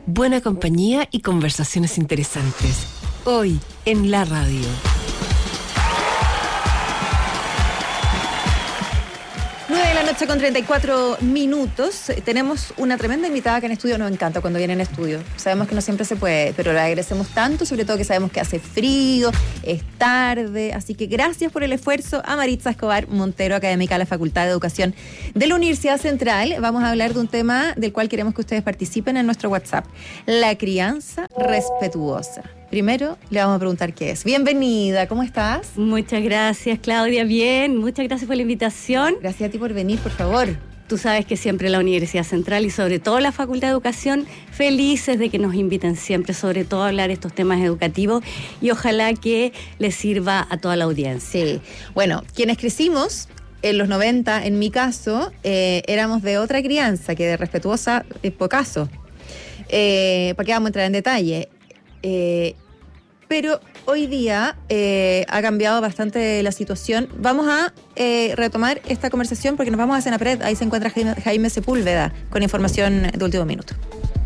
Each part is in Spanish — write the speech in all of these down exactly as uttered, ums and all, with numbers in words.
buena compañía y conversaciones interesantes. Hoy en la radio. nueve de la noche con treinta y cuatro minutos. Tenemos una tremenda invitada que en estudio nos encanta cuando viene en estudio. Sabemos que no siempre se puede, pero le agradecemos tanto, sobre todo que sabemos que hace frío, es tarde. Así que gracias por el esfuerzo a Maritza Escobar Montero, académica de la Facultad de Educación de la Universidad Central. Vamos a hablar de un tema del cual queremos que ustedes participen en nuestro WhatsApp: la crianza respetuosa. Primero le vamos a preguntar qué es. Bienvenida, ¿cómo estás? Muchas gracias, Claudia. Bien, muchas gracias por la invitación. Gracias a ti por venir, por favor. Tú sabes que siempre la Universidad Central y sobre todo la Facultad de Educación, felices de que nos inviten siempre, sobre todo a hablar estos temas educativos, y ojalá que les sirva a toda la audiencia. Sí, bueno, quienes crecimos en los noventa, en mi caso, eh, éramos de otra crianza que de respetuosa, es pocaso. Eh, ¿Para qué vamos a entrar en detalle? Eh, pero hoy día eh, ha cambiado bastante la situación. Vamos a eh, retomar esta conversación porque nos vamos a Senapred. Ahí se encuentra Jaime, Jaime Sepúlveda con información de último minuto.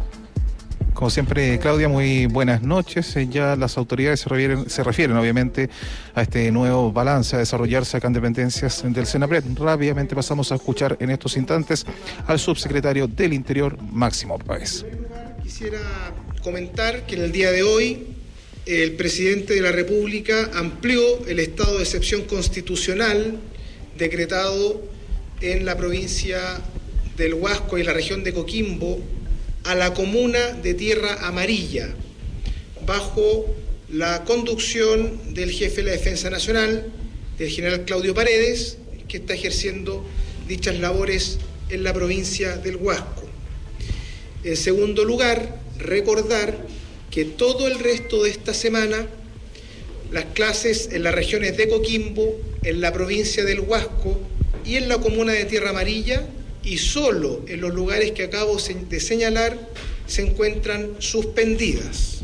Como siempre, Claudia, muy buenas noches. Ya las autoridades se refieren, se refieren obviamente a este nuevo balance a desarrollarse acá en dependencias del Senapred. Rápidamente pasamos a escuchar en estos instantes al subsecretario del Interior, Máximo Páez. Quisiera comentar que en el día de hoy el presidente de la República amplió el estado de excepción constitucional decretado en la provincia del Huasco y la región de Coquimbo a la comuna de Tierra Amarilla, bajo la conducción del jefe de la Defensa Nacional, del general Claudio Paredes, que está ejerciendo dichas labores en la provincia del Huasco. En segundo lugar, recordar que todo el resto de esta semana las clases en las regiones de Coquimbo, en la provincia del Huasco y en la comuna de Tierra Amarilla, y solo en los lugares que acabo de señalar, se encuentran suspendidas.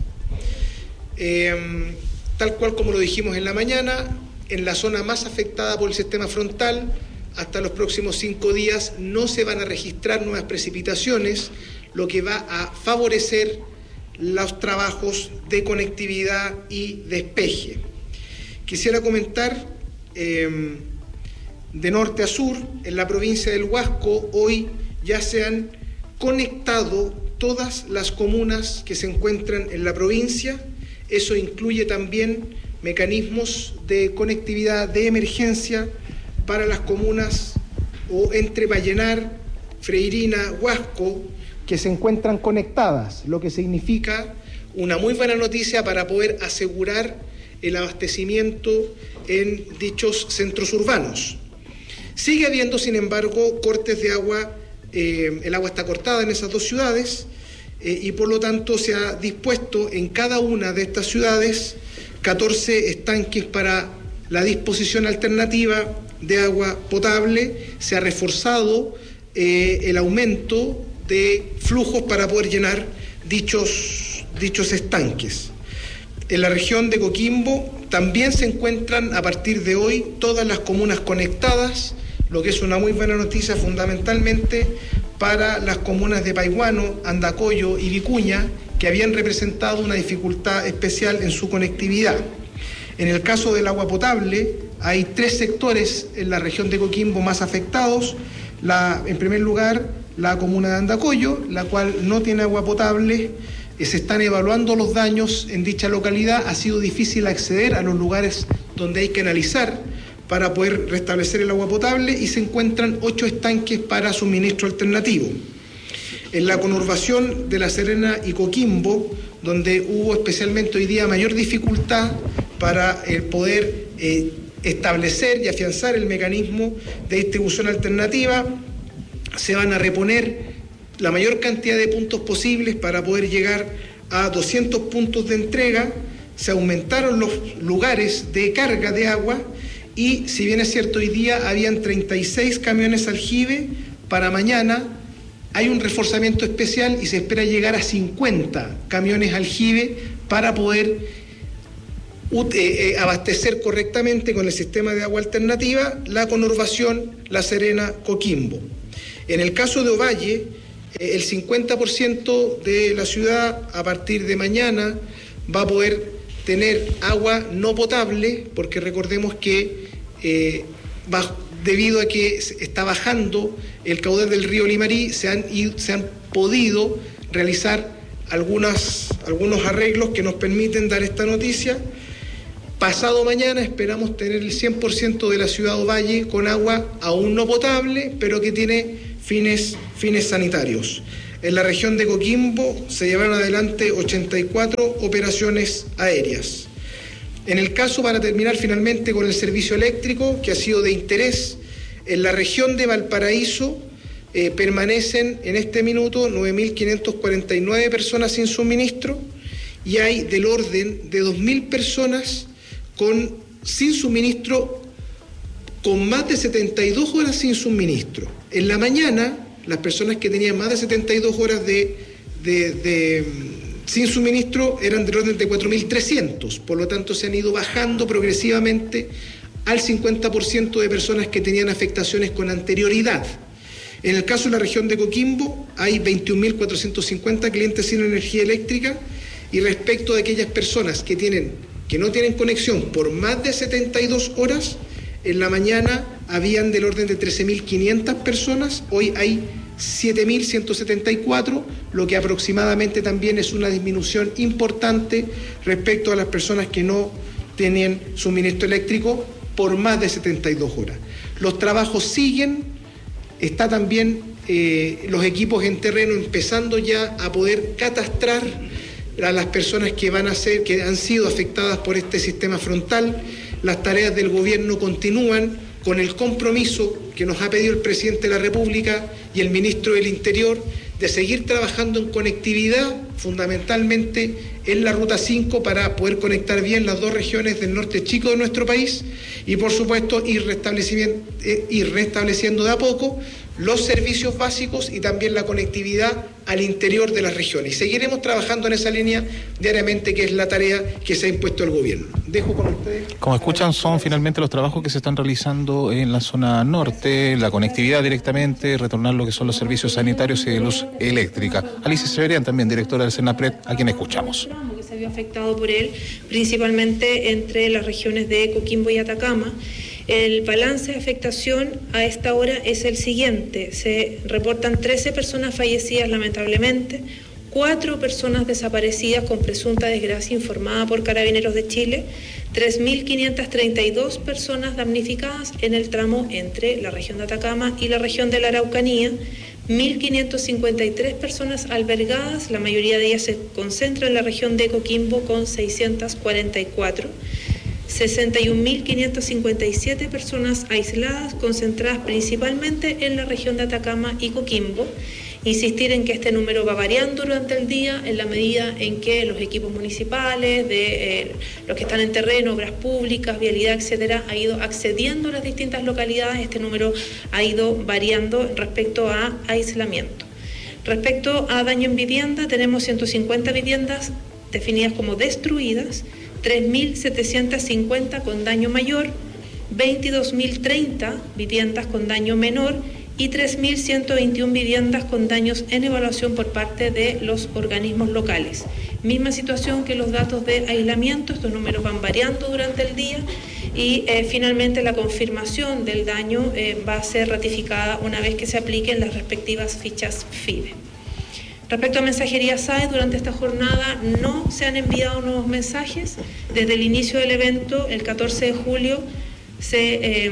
Eh, tal cual como lo dijimos en la mañana, en la zona más afectada por el sistema frontal, hasta los próximos cinco días no se van a registrar nuevas precipitaciones, lo que va a favorecer los trabajos de conectividad y despeje. Quisiera comentar, eh, de norte a sur, en la provincia del Huasco, hoy ya se han conectado todas las comunas que se encuentran en la provincia. Eso incluye también mecanismos de conectividad de emergencia para las comunas o entre Vallenar, Freirina, Huasco, que se encuentran conectadas, lo que significa una muy buena noticia para poder asegurar el abastecimiento en dichos centros urbanos. Sigue habiendo, sin embargo, cortes de agua, eh, el agua está cortada en esas dos ciudades eh, y por lo tanto se ha dispuesto en cada una de estas ciudades catorce estanques para la disposición alternativa de agua potable. Se ha reforzado eh, el aumento de flujos para poder llenar dichos, dichos estanques. En la región de Coquimbo también se encuentran a partir de hoy todas las comunas conectadas, lo que es una muy buena noticia fundamentalmente para las comunas de Paiguano, Andacollo y Vicuña, que habían representado una dificultad especial en su conectividad. En el caso del agua potable, hay tres sectores en la región de Coquimbo más afectados. La, en primer lugar, la comuna de Andacollo, la cual no tiene agua potable. Eh, se están evaluando los daños en dicha localidad. Ha sido difícil acceder a los lugares donde hay que analizar para poder restablecer el agua potable y se encuentran ocho estanques para suministro alternativo. En la conurbación de La Serena y Coquimbo, donde hubo especialmente hoy día mayor dificultad para el poder eh, establecer y afianzar el mecanismo de distribución alternativa, se van a reponer la mayor cantidad de puntos posibles para poder llegar a doscientos puntos de entrega. Se aumentaron los lugares de carga de agua y, si bien es cierto, hoy día habían treinta y seis camiones aljibe, para mañana hay un reforzamiento especial y se espera llegar a cincuenta camiones aljibe para poder eh, eh, abastecer correctamente con el sistema de agua alternativa la conurbación La Serena-Coquimbo. En el caso de Ovalle, el cincuenta por ciento de la ciudad a partir de mañana va a poder tener agua no potable, porque recordemos que eh, bajo, debido a que está bajando el caudal del río Limarí, se han, se han podido realizar algunas, algunos arreglos que nos permiten dar esta noticia. Pasado mañana esperamos tener el cien por ciento de la ciudad Ovalle con agua aún no potable, pero que tiene fines, fines sanitarios. En la región de Coquimbo se llevaron adelante ochenta y cuatro operaciones aéreas. En el caso, para terminar finalmente con el servicio eléctrico, que ha sido de interés, en la región de Valparaíso eh, permanecen en este minuto nueve mil quinientas cuarenta y nueve personas sin suministro y hay del orden de dos mil personas con, sin suministro, con más de setenta y dos horas sin suministro. En la mañana, las personas que tenían más de setenta y dos horas de, de, de, sin suministro eran del orden de cuatro mil trescientos, por lo tanto se han ido bajando progresivamente al cincuenta por ciento de personas que tenían afectaciones con anterioridad. En el caso de la región de Coquimbo hay veintiún mil cuatrocientos cincuenta clientes sin energía eléctrica y respecto de aquellas personas que, tienen, que no tienen conexión por más de setenta y dos horas, en la mañana habían del orden de trece mil quinientas personas, hoy hay siete mil ciento setenta y cuatro, lo que aproximadamente también es una disminución importante respecto a las personas que no tenían suministro eléctrico por más de setenta y dos horas. Los trabajos siguen, está también eh, los equipos en terreno empezando ya a poder catastrar a las personas que van a ser, que han sido afectadas por este sistema frontal. Las tareas del gobierno continúan con el compromiso que nos ha pedido el presidente de la República y el ministro del Interior de seguir trabajando en conectividad, fundamentalmente en la Ruta cinco, para poder conectar bien las dos regiones del norte chico de nuestro país y, por supuesto, ir restableciendo, eh, ir restableciendo de a poco los servicios básicos y también la conectividad al interior de las regiones. Y seguiremos trabajando en esa línea diariamente, que es la tarea que se ha impuesto el gobierno. Dejo con ustedes. Como escuchan, son finalmente los trabajos que se están realizando en la zona norte, la conectividad directamente, retornar lo que son los servicios sanitarios y de luz eléctrica. Alicia Severian, también directora del Senapred, a quien escuchamos. Que se vio afectado por él, principalmente entre las regiones de Coquimbo y Atacama. El balance de afectación a esta hora es el siguiente: se reportan trece personas fallecidas lamentablemente, cuatro personas desaparecidas con presunta desgracia informada por Carabineros de Chile, tres mil quinientas treinta y dos personas damnificadas en el tramo entre la región de Atacama y la región de la Araucanía, mil quinientas cincuenta y tres personas albergadas, la mayoría de ellas se concentra en la región de Coquimbo con seiscientas cuarenta y cuatro, sesenta y un mil quinientas cincuenta y siete personas aisladas, concentradas principalmente en la región de Atacama y Coquimbo. Insistir en que este número va variando durante el día en la medida en que los equipos municipales, de eh, los que están en terreno, obras públicas, vialidad, etcétera, ha ido accediendo a las distintas localidades. Este número ha ido variando respecto a aislamiento. Respecto a daño en vivienda, tenemos ciento cincuenta viviendas definidas como destruidas, tres mil setecientas cincuenta con daño mayor, veintidós mil treinta viviendas con daño menor y tres mil ciento veintiuna viviendas con daños en evaluación por parte de los organismos locales. Misma situación que los datos de aislamiento, estos números van variando durante el día y eh, finalmente la confirmación del daño eh, va a ser ratificada una vez que se apliquen las respectivas fichas FIDE. Respecto a mensajería S A E, durante esta jornada no se han enviado nuevos mensajes. Desde el inicio del evento, el catorce de julio, se, eh,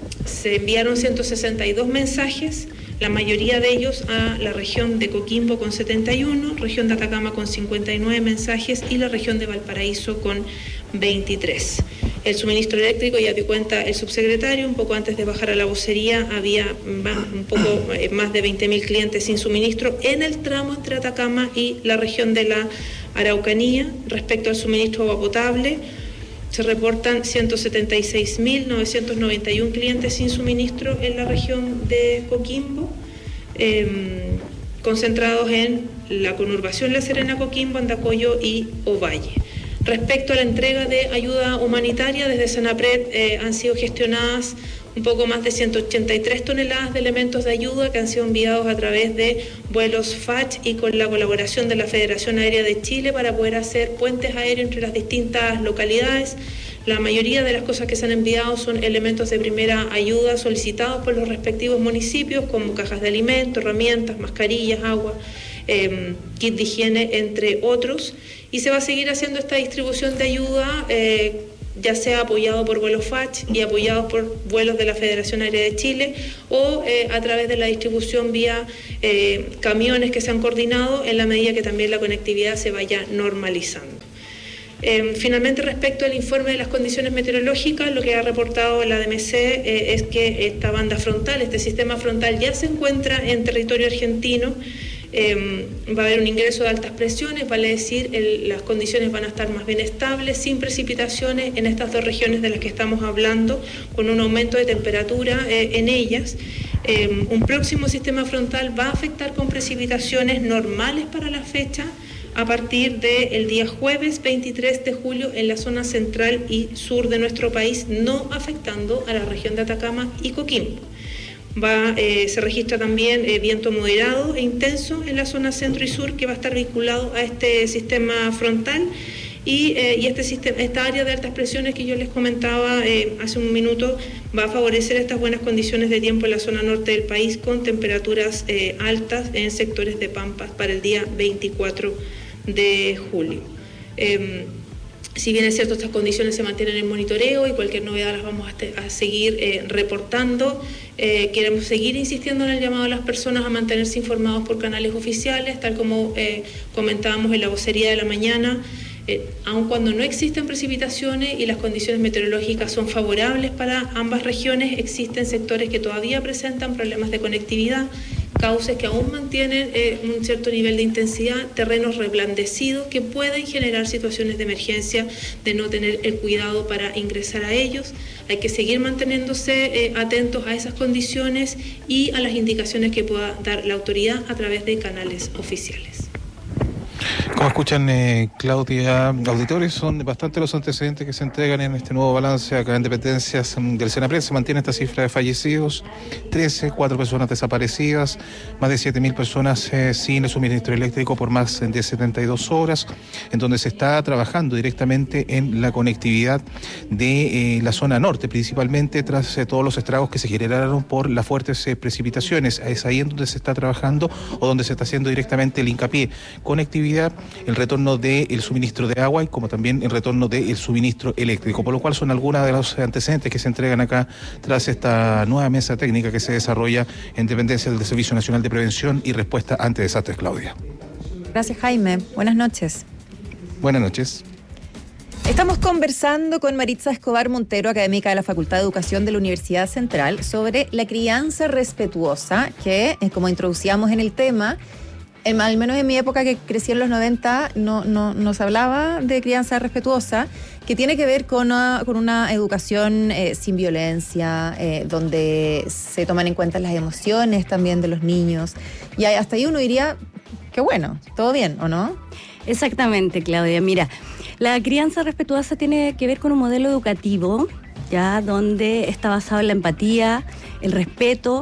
se enviaron ciento sesenta y dos mensajes, la mayoría de ellos a la región de Coquimbo con setenta y uno, región de Atacama con cincuenta y nueve mensajes y la región de Valparaíso con veintitrés. El suministro eléctrico, ya dio cuenta el subsecretario, un poco antes de bajar a la vocería, había un poco más de veinte mil clientes sin suministro en el tramo entre Atacama y la región de la Araucanía. Respecto al suministro de agua potable, se reportan ciento setenta y seis mil novecientos noventa y uno clientes sin suministro en la región de Coquimbo, eh, concentrados en la conurbación La Serena, Coquimbo, Andacollo y Ovalle. Respecto a la entrega de ayuda humanitaria, desde Senapred eh, han sido gestionadas un poco más de ciento ochenta y tres toneladas de elementos de ayuda que han sido enviados a través de vuelos F A C H y con la colaboración de la Federación Aérea de Chile para poder hacer puentes aéreos entre las distintas localidades. La mayoría de las cosas que se han enviado son elementos de primera ayuda solicitados por los respectivos municipios, como cajas de alimentos, herramientas, mascarillas, agua, eh, kit de higiene, entre otros. Y se va a seguir haciendo esta distribución de ayuda, eh, ya sea apoyado por vuelos F A C H y apoyados por vuelos de la Federación Aérea de Chile, o eh, a través de la distribución vía eh, camiones que se han coordinado en la medida que también la conectividad se vaya normalizando. Eh, finalmente, respecto al informe de las condiciones meteorológicas, lo que ha reportado la D M C eh, es que esta banda frontal, este sistema frontal ya se encuentra en territorio argentino. Eh, va a haber un ingreso de altas presiones, vale decir, el, las condiciones van a estar más bien estables, sin precipitaciones en estas dos regiones de las que estamos hablando, con un aumento de temperatura eh, en ellas. Eh, un próximo sistema frontal va a afectar con precipitaciones normales para la fecha, a partir del día jueves veintitrés de julio en la zona central y sur de nuestro país, no afectando a la región de Atacama y Coquimbo. Va, eh, se registra también eh, viento moderado e intenso en la zona centro y sur, que va a estar vinculado a este sistema frontal. Y, eh, y este sistema, esta área de altas presiones que yo les comentaba eh, hace un minuto va a favorecer estas buenas condiciones de tiempo en la zona norte del país, con temperaturas eh, altas en sectores de Pampas para el día veinticuatro de julio. Eh, si bien es cierto, estas condiciones se mantienen en monitoreo y cualquier novedad las vamos a, te, a seguir eh, reportando. Eh, queremos seguir insistiendo en el llamado a las personas a mantenerse informados por canales oficiales, tal como eh, comentábamos en la vocería de la mañana. Eh, aun cuando no existen precipitaciones y las condiciones meteorológicas son favorables para ambas regiones, existen sectores que todavía presentan problemas de conectividad, cauces que aún mantienen eh, un cierto nivel de intensidad, terrenos reblandecidos que pueden generar situaciones de emergencia, de no tener el cuidado para ingresar a ellos. Hay que seguir manteniéndose eh, atentos a esas condiciones y a las indicaciones que pueda dar la autoridad a través de canales oficiales. Como escuchan, eh, Claudia, auditores, son bastante los antecedentes que se entregan en este nuevo balance acá en Dependencias del Senapred. Se mantiene esta cifra de fallecidos, trece, cuatro personas desaparecidas, más de siete mil personas eh, sin el suministro eléctrico por más de setenta y dos horas, en donde se está trabajando directamente en la conectividad de eh, la zona norte, principalmente tras eh, todos los estragos que se generaron por las fuertes eh, precipitaciones. Es ahí en donde se está trabajando o donde se está haciendo directamente el hincapié. Conectividad, el retorno del suministro de agua y como también el retorno del suministro eléctrico, por lo cual son algunos de los antecedentes que se entregan acá tras esta nueva mesa técnica que se desarrolla en dependencia del Servicio Nacional de Prevención y Respuesta ante Desastres. Claudia. Gracias, Jaime. Buenas noches. Buenas noches. Estamos conversando con Maritza Escobar Montero, académica de la Facultad de Educación de la Universidad Central, sobre la crianza respetuosa, que, como introducíamos en el tema, En, al menos en mi época, que crecí en los noventa, no, no, no se hablaba de crianza respetuosa, que tiene que ver con una, con una educación eh, sin violencia, eh, donde se toman en cuenta las emociones también de los niños. Y hasta ahí uno diría, qué bueno, todo bien, ¿o no? Exactamente, Claudia. Mira, la crianza respetuosa tiene que ver con un modelo educativo, ya donde está basado en la empatía, el respeto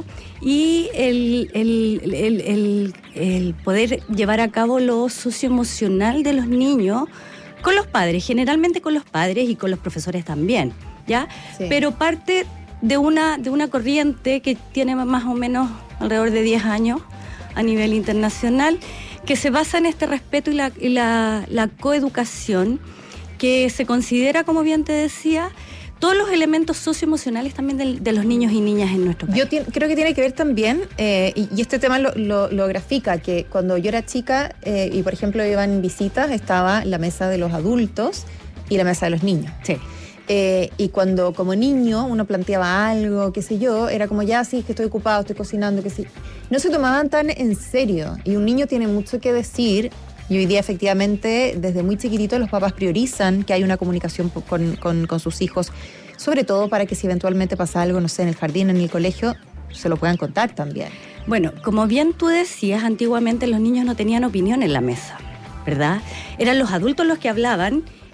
y el, el, el, el, el poder llevar a cabo lo socioemocional de los niños con los padres, generalmente con los padres y con los profesores también, ¿ya? Sí. Pero parte de una, de una corriente que tiene más o menos alrededor de diez años a nivel internacional, que se basa en este respeto y la, y la, la coeducación, que se considera, como bien te decía, todos los elementos socioemocionales también de, de los niños y niñas en nuestro país. Yo t- creo que tiene que ver también, eh, y, y este tema lo, lo, lo grafica, que cuando yo era chica eh, y por ejemplo iban visitas, estaba la mesa de los adultos y la mesa de los niños. Sí. Eh, y cuando como niño uno planteaba algo, qué sé yo, era como ya sí, que estoy ocupado, estoy cocinando, que sí. No se tomaban tan en serio, y un niño tiene mucho que decir. Y hoy día, efectivamente, desde muy chiquitito los papás priorizan que hay una comunicación con, con, con sus hijos, sobre todo para que si eventualmente pasa algo, no sé, en el jardín, en el colegio, se lo puedan contar también. Bueno, como bien tú decías, antiguamente los niños no tenían opinión en la mesa, ¿verdad? Eran los adultos los que hablaban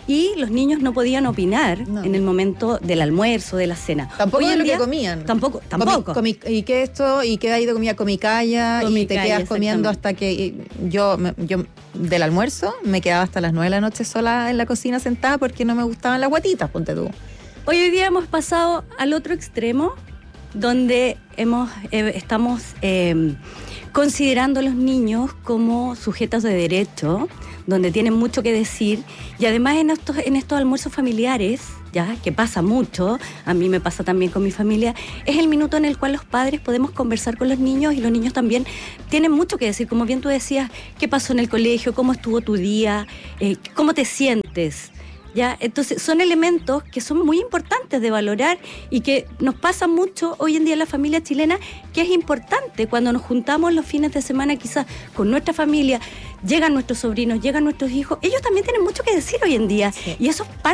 y los niños no podían opinar No. en el momento del almuerzo, de la cena. Tampoco Hoy de en lo día, que comían. Tampoco, tampoco. Comi- comi- ¿Y qué esto? ¿Y qué hay de comida? Comicaya, y te Comicaya, quedas comiendo hasta que y yo, me- yo del almuerzo me quedaba hasta las nueve de la noche sola en la cocina sentada porque no me gustaban las guatitas, ponte tú. Hoy, hoy día hemos pasado al otro extremo, donde hemos eh, estamos eh, considerando a los niños como sujetos de derecho, donde tienen mucho que decir, y además en estos, en estos almuerzos familiares, ya que pasa mucho, a mí me pasa también con mi familia, es el minuto en el cual los padres podemos conversar con los niños, y los niños también tienen mucho que decir, como bien tú decías, qué pasó en el colegio, cómo estuvo tu día, eh, cómo te sientes. ¿Ya? Entonces son elementos que son muy importantes de valorar y que nos pasa mucho hoy en día en la familia chilena, que es importante cuando nos juntamos los fines de semana quizás con nuestra familia, llegan nuestros sobrinos, llegan nuestros hijos, ellos también tienen mucho que decir hoy en día, sí. Y eso es parte